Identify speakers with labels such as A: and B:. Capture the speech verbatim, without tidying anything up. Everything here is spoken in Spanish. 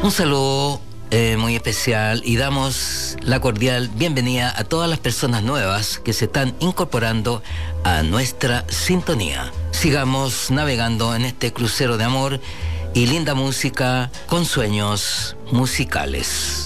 A: Un saludo eh, muy especial y damos la cordial bienvenida a todas las personas nuevas que se están incorporando a nuestra sintonía. Sigamos navegando en este crucero de amor y linda música con sueños musicales.